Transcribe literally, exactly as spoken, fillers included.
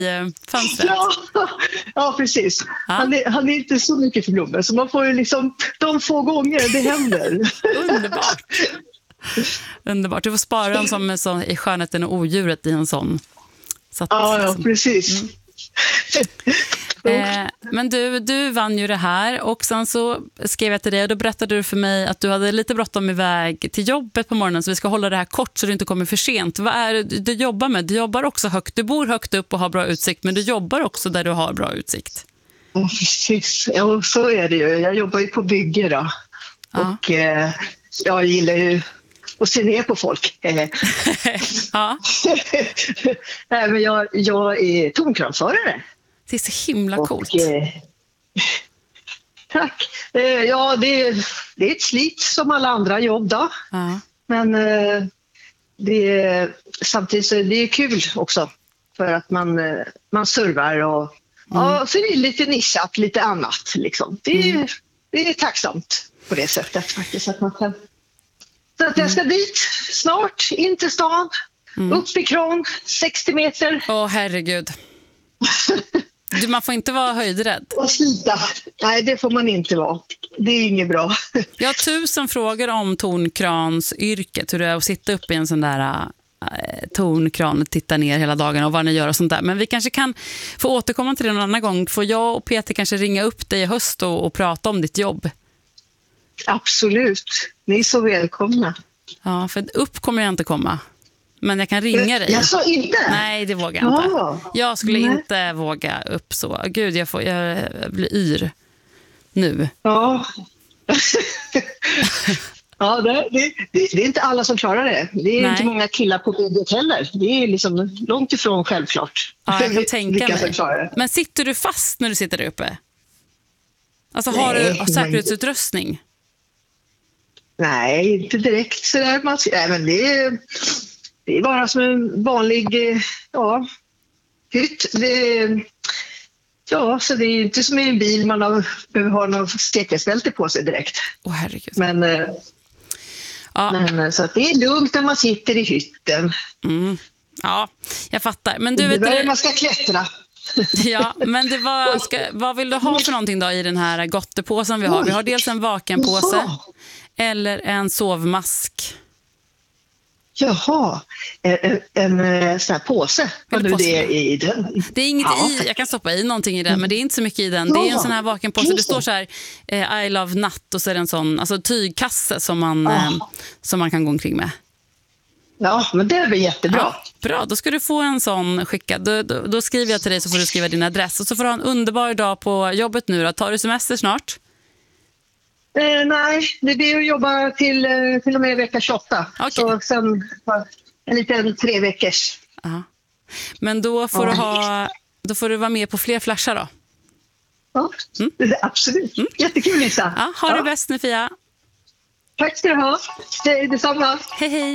fönstret. Ja, ja precis. Ja. Han, är, han är inte så mycket för blommor, så man får ju liksom de få gånger det händer. Underbart. Underbart. Du får spara dem som, som i skönheten och odjuret i en sån. Så att, Ja, ja liksom. precis. Mm. Eh, men du, du vann ju det här och sen så skrev jag till dig och då berättade du för mig att du hade lite bråttom iväg till jobbet på morgonen, så vi ska hålla det här kort så du inte kommer för sent. Vad är det du jobbar med? Du jobbar också högt, du bor högt upp och har bra utsikt, men du jobbar också där du har bra utsikt. Ja, precis. Ja, så är det ju. Jag jobbar ju på bygge då. Ja. Och eh, jag gillar ju att se ner på folk. Ja. Nej, men jag, jag är tonkranförare. Det är så himla coolt. Och, eh, tack. Eh, ja, det är, det är ett slit som alla andra jobb då. Ja. Men eh, det är, samtidigt så är det kul också. För att man, eh, man servar och mm. ja, så är det lite nischat, lite annat. Liksom. Det, är, mm. det är tacksamt på det sättet faktiskt. Att man kan... Så att jag ska dit snart, in till stan, mm. upp i kran, sextio meter. Åh, herregud. Du, man får inte vara höjdrädd. Och slita. Nej, det får man inte vara. Det är inget bra. Jag har tusen frågor om tornkransyrket. Hur det är att sitta upp i en sån där äh, tornkran och titta ner hela dagen och vad ni gör och sånt där. Men vi kanske kan få återkomma till det någon annan gång. Får jag och Peter kanske ringa upp dig i höst och, och prata om ditt jobb? Absolut. Ni är så välkomna. Ja, för upp kommer jag inte komma. Men jag kan ringa dig. Jag sa inte? Nej, det vågar jag inte. Ja. Jag skulle Nej. inte våga upp så. Gud, jag, får, jag blir yr nu. Ja. Ja, det, det, det är inte alla som klarar det. Det är Nej. inte många killar på bygget heller. Det är liksom långt ifrån självklart. Ja, jag kan tänka Vilka som mig. klarar det. Men sitter du fast när du sitter där uppe? Alltså, Nej, har du men- säkerhetsutrustning? Nej, inte direkt sådär. Man, nej, men det är, det är bara som en vanlig eh, ja, hytt. Det är, ja, så det är inte som i en bil man har, behöver ha någon säkerhetsbälte på sig direkt. Åh, herregud. Men, eh, Ja. men eh, så att det är lugnt när man sitter i hytten. Mm. Ja, jag fattar. Men du Det vet är där du, man ska klättra. ja, men det var, ska, vad vill du ha för någonting då i den här gottepåsen vi har? Vi har dels en vakenpåse Jaha. eller en sovmask. Jaha, en, en, en eh, sån här påse. Vad Eller nu påse. det är i den. Det är inget Ja. i, jag kan stoppa i någonting i den, men det är inte så mycket i den. Det är en Ja. sån här vakenpåse. Det står så här eh, I love natt och så är det en sån alltså tygkasse som man, Ja. eh, som man kan gå omkring med. Ja, men det blir jättebra. Ja, bra, då ska du få en sån skickad. Då, då, då skriver jag till dig så får du skriva din adress. Och så får du ha en underbar dag på jobbet nu då. Tar du semester snart? Eh, nej, det blir att jobba till, eh, till och med vecka tjugoåtta. Okej. Så sen eh, en liten tre veckors. Ja. Men då får, Ja. du ha, då får du vara med på fler flashar då. Ja, absolut. Jättekul, Lisa. Ja, ha det Ja. bäst nu, Fia. Tack ska du ha. Det är detsamma. Hej, hej.